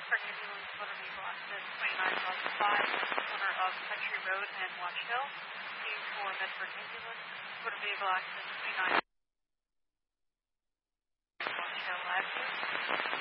Medford Ambulance, motor vehicle accident 29,005 at the corner of Country Road and Watch Hill. Team for Medford Ambulance, motor vehicle accident 29.